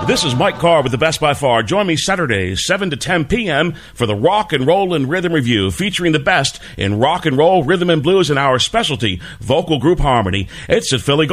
This is Mike Carr with the Best by Far. Join me Saturdays, 7 to 10 p.m. for the Rock and Roll and Rhythm Review, featuring the best in rock and roll, rhythm and blues, and our specialty, vocal group harmony. It's at Philly